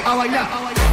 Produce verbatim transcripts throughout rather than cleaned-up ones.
a bailar, a bailar.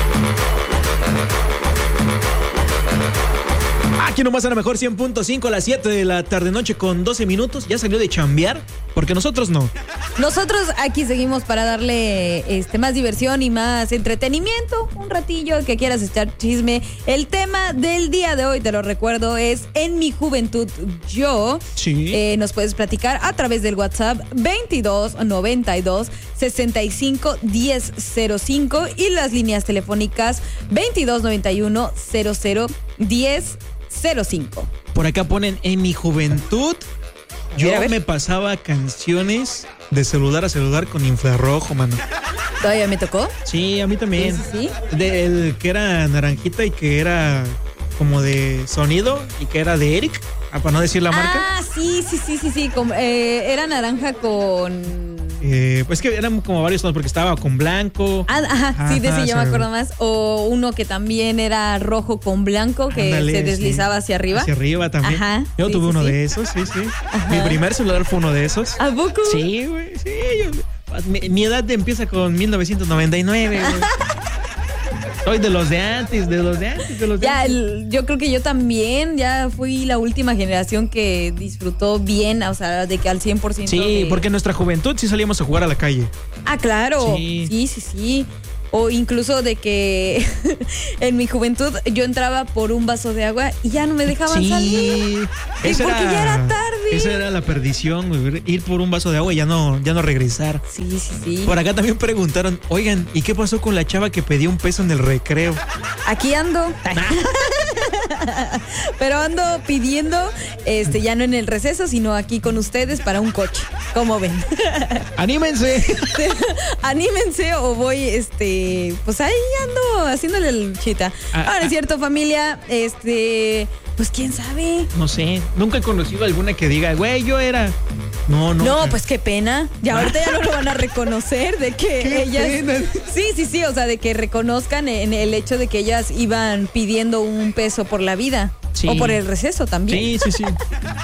Aquí nomás a lo mejor cien punto cinco a las siete de la tarde noche con doce minutos. ¿Ya salió de chambear? Porque nosotros no. Nosotros aquí seguimos para darle este más diversión y más entretenimiento. Un ratillo que quieras echar chisme. El tema del día de hoy, te lo recuerdo, es En mi juventud yo. Sí. Eh, nos puedes platicar a través del WhatsApp veintidós noventa y dos sesenta y cinco diez cero cinco y las líneas telefónicas veintidós noventa y uno cero cero diez cero cinco. Por acá ponen, en mi juventud yo ver, ver. me pasaba canciones de celular a celular con infrarrojo, mano. ¿Todavía me tocó? Sí, a mí también. Sí, sí, sí. Del que era naranjita y que era como de sonido y que era de Eric, para no decir la marca. Ah, sí, sí, sí, sí, sí. Como, eh, era naranja con... Eh, pues que eran como varios tonos porque estaba con blanco. Ah, ajá, sí, de ese Ajá, yo me sí. acuerdo más. O uno que también era rojo con blanco, que Ándale, se deslizaba sí. hacia arriba. Hacia arriba también. Ajá, Yo sí, tuve sí, uno sí. de esos, sí, sí. Mi primer celular fue uno de esos. ¿A poco? Sí, güey, sí. Yo, mi, mi edad empieza con mil novecientos noventa y nueve, güey. Soy de los de antes, de los de antes, de los de Ya, antes. el- yo creo que yo también ya fui la última generación que disfrutó bien, o sea, de que al cien por ciento. Sí, de... porque en nuestra juventud sí salíamos a jugar a la calle. Ah, claro. Sí. Sí, sí, sí. O incluso de que en mi juventud yo entraba por un vaso de agua y ya no me dejaban Sí. salir. Y Esa porque ya era tarde. Esa era la perdición, güey. Ir por un vaso de agua y ya no, ya no regresar. Sí, sí, sí. Por acá también preguntaron, oigan, ¿y qué pasó con la chava que pedía un peso en el recreo? Aquí ando. Pero ando pidiendo, este, ya no en el receso, sino aquí con ustedes para un coche. ¿Cómo ven? ¡Anímense! Anímense o voy, este, pues ahí ando haciéndole el chita. Ah, Ahora ah. es cierto, familia, este, pues quién sabe. No sé, nunca he conocido alguna que diga, güey, yo era... No, no. No, pues qué pena. Ya ahorita ya no lo van a reconocer de que Qué ellas. pena. Sí, sí, sí. O sea, de que reconozcan en el hecho de que ellas iban pidiendo un peso por la vida. Sí. O por el receso también. Sí, sí, sí.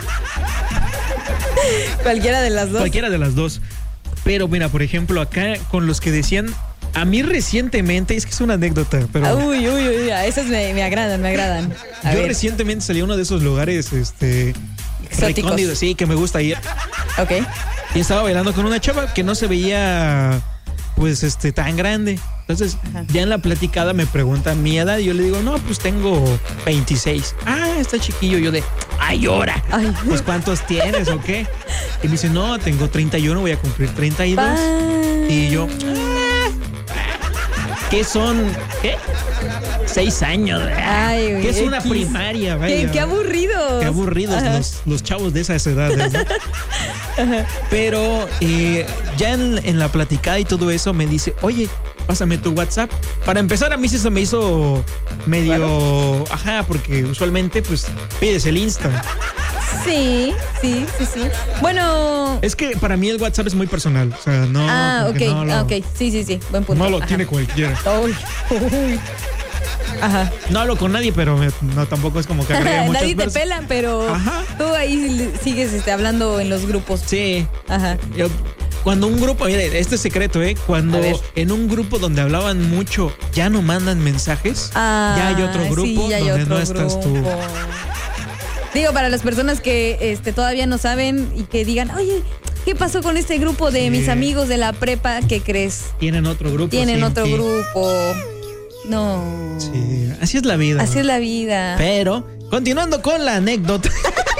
Cualquiera de las dos. Cualquiera de las dos. Pero mira, por ejemplo, acá con los que decían, a mí recientemente, es que es una anécdota, pero Ah, Uy, uy, uy. Esas me, me agradan, me agradan. A yo ver. recientemente salí a uno de esos lugares, este... Exóticos. recónditos, sí, que me gusta ir. Ok. Y estaba bailando con una chava que no se veía, pues, este, tan grande. Entonces, Ajá. ya en la platicada me preguntan mi edad y yo le digo, no, pues tengo veintiséis. Ah, está chiquillo. Yo de, ay, llora. Ay. Pues, ¿cuántos tienes o qué? Y me dice, no, tengo treinta y uno, voy a cumplir treinta y dos. Bye. Y yo, ah, ¿qué son? ¿Qué? Seis años. Ay, güey, ¿Qué es una X. primaria? Qué, Vaya. qué aburrido. Qué aburridos los, los chavos de esas edades, ¿no? Pero eh, ya en, en la platicada y todo eso me dice, oye, pásame tu WhatsApp. Para empezar, a mí sí se me hizo medio... ¿Claro? Ajá, porque usualmente pues pides el Insta. Sí, sí, sí, sí. Bueno. Es que para mí el WhatsApp es muy personal. O sea, no... Ah, como ok, que no lo, ah, ok. Sí, sí, sí. Buen punto. no lo Ajá. tiene cualquiera. Uy, uy. Ajá. No hablo con nadie, pero me- no tampoco es como que agrega muchas Nadie te personas. pela, pero Ajá. tú ahí sigues este, hablando en los grupos. Sí. Ajá. Yo- cuando un grupo, mire, este es secreto, ¿eh? Cuando A ver. en un grupo donde hablaban mucho ya no mandan mensajes, Ah, ya hay otro grupo sí, ya hay donde otro no estás tú. grupo. Digo, para las personas que este, todavía no saben y que digan, oye, ¿qué pasó con este grupo de Sí. mis amigos de la prepa? ¿Qué crees? Tienen otro grupo. Tienen sí, otro sí. grupo. No. Sí, así es la vida. Así es la vida. Pero, continuando con la anécdota.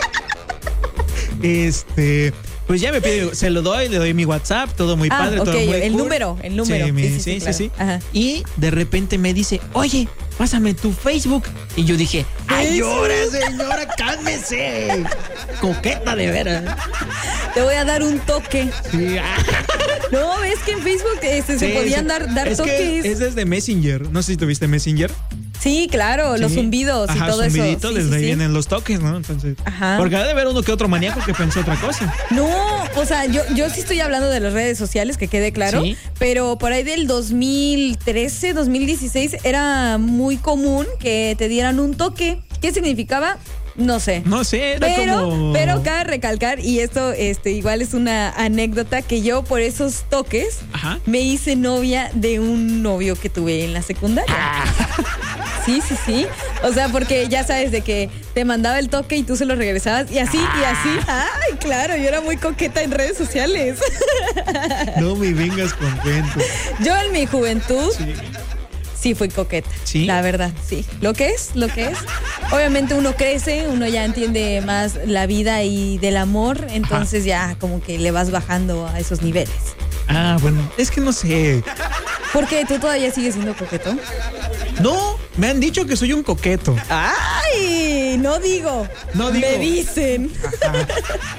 este, pues ya me pide, se lo doy, le doy mi WhatsApp, todo muy Ah, padre, ok, todo muy el cool. número, el número. Sí, mi- Sí, sí, sí, sí, sí, claro. sí. Ajá. Y de repente me dice, oye, pásame tu Facebook. Y yo dije, ay, ahora señora, cálmese. Coqueta de veras. Te voy a dar un toque. Sí, ah, No, es que en Facebook este, se sí, podían sí. dar, dar es toques. Que es desde Messenger. No sé si tuviste Messenger. Sí, claro, los Sí. zumbidos y Ajá, todo eso. zumbidito, Sí, desde sí, ahí sí. vienen los toques, ¿no? Entonces, Ajá. porque ha de haber uno que otro maníaco que pensó otra cosa. No, o sea, yo, yo sí estoy hablando de las redes sociales, que quede claro, Sí. pero por ahí del dos mil trece, dos mil dieciséis era muy común que te dieran un toque. ¿Qué significaba? No sé. No sé, era pero, como... pero cabe recalcar, y esto este, igual es una anécdota, que yo por esos toques Ajá. me hice novia de un novio que tuve en la secundaria. Ah. Sí, sí, sí. O sea, porque ya sabes de que te mandaba el toque y tú se lo regresabas y así, y así. Ay, claro, yo era muy coqueta en redes sociales. No me vengas con cuentos. Yo en mi juventud... Sí. Sí, fui coqueta. ¿Sí? La verdad, sí. Lo que es, lo que es. Obviamente uno crece, uno ya entiende más la vida y del amor, entonces Ajá. ya como que le vas bajando a esos niveles. Ah, bueno, es que no sé. ¿Por qué? ¿Tú todavía sigues siendo coqueto? No, me han dicho que soy un coqueto. ¡Ay! No digo. No digo. Me dicen. Ajá.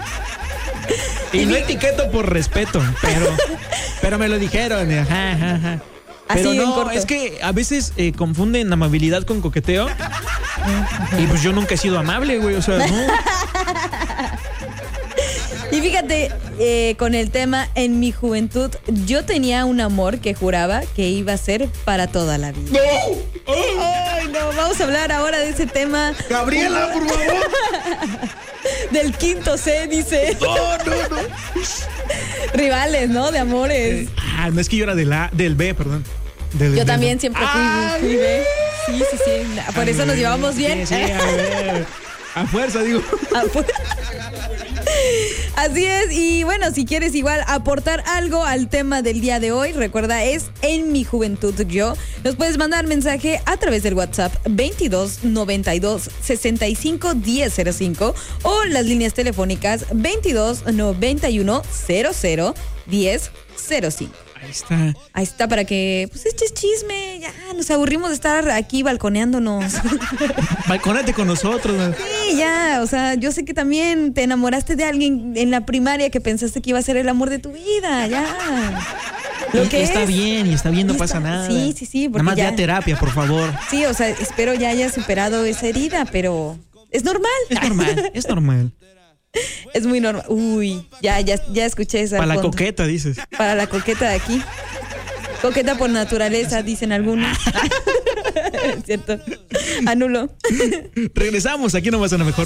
Y no etiqueto por respeto, pero, pero me lo dijeron. Ajá, ajá, ajá. Pero Así, no, es que a veces eh, confunden amabilidad con coqueteo. Y pues yo nunca he sido amable, güey, o sea, no. Y fíjate, eh, con el tema, en mi juventud, yo tenía un amor que juraba que iba a ser para toda la vida. ¡No! ¡Ay, no! Vamos a hablar ahora de ese tema. Gabriela, por favor. Del quinto C, dice. No, no, no. Rivales, ¿no? De amores. Eh, ah, no es que yo era de la, del B, perdón. Del, yo del, también del, siempre fui, ah, fui B. Sí, sí, sí. Por eso nos llevamos bien. Sí, sí, a ver. A fuerza, digo. A fuerza. Así es, y bueno, si quieres igual aportar algo al tema del día de hoy, recuerda, es En mi juventud yo. Nos puedes mandar mensaje a través del WhatsApp veintidós noventa y dos sesenta y cinco diez cero cinco o las líneas telefónicas veintidós noventa y uno cero cero diez cero cinco. Ahí está. Ahí está, para que pues eches chisme, ya nos aburrimos de estar aquí balconeándonos. Balconate con nosotros. ¿No? Sí, ya, o sea, yo sé que también te enamoraste de alguien en la primaria que pensaste que iba a ser el amor de tu vida, ya. Lo y, que está es, bien, y está bien, no pasa está, nada. Sí, sí, sí. Nada más ya terapia, por favor. Sí, o sea, espero ya hayas superado esa herida, pero es normal. Es normal, es normal. Es muy normal. Uy, ya, ya, ya escuché esa. Para la contra. coqueta, dices. Para la coqueta de aquí. Coqueta por naturaleza, dicen algunos. Es cierto. Anulo. Regresamos, aquí nomás a lo mejor.